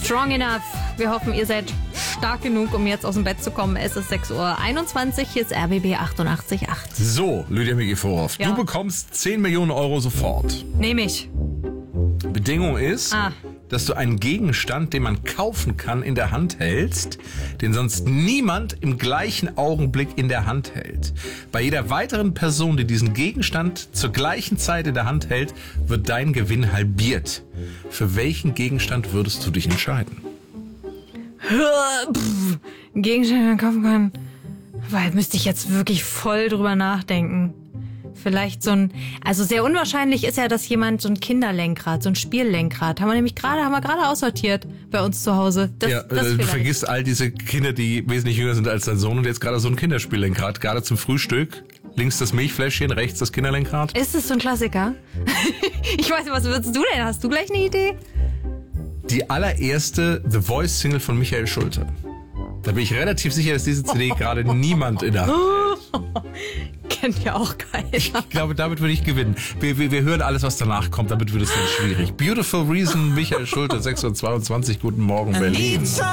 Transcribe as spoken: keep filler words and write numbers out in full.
Strong Enough. Wir hoffen, ihr seid stark genug, um jetzt aus dem Bett zu kommen. Es ist sechs Uhr einundzwanzig, hier ist R B B achtundachtzig Komma acht. So, Lydia Mikiforov, Ja. du bekommst zehn Millionen Euro sofort. Nehme ich. Bedingung ist, Ah. dass du einen Gegenstand, den man kaufen kann, in der Hand hältst, den sonst niemand im gleichen Augenblick in der Hand hält. Bei jeder weiteren Person, die diesen Gegenstand zur gleichen Zeit in der Hand hält, wird dein Gewinn halbiert. Für welchen Gegenstand würdest du dich entscheiden? Pff, ein Gegenstand, den man kaufen kann. Weil müsste ich jetzt wirklich voll drüber nachdenken. Vielleicht so ein, also sehr unwahrscheinlich ist ja, dass jemand so ein Kinderlenkrad, so ein Spiellenkrad, haben wir nämlich gerade, haben wir gerade aussortiert bei uns zu Hause. Das, ja, das äh, du vielleicht. vergisst all diese Kinder, die wesentlich jünger sind als dein Sohn und jetzt gerade so ein Kinderspiellenkrad, gerade zum Frühstück. Links das Milchfläschchen, rechts das Kinderlenkrad. Ist es so ein Klassiker? Ich weiß nicht, was würdest du denn? Hast du gleich eine Idee? Die allererste The Voice Single von Michael Schulte. Da bin ich relativ sicher, dass diese C D gerade niemand in der Hand hält. Kennt ja auch keiner. Ich glaube, damit würde ich gewinnen. Wir, wir, wir hören alles, was danach kommt, damit wird es dann schwierig. Beautiful Reason, Michael Schulte, sechs Uhr zweiundzwanzig. Guten Morgen, Berlin.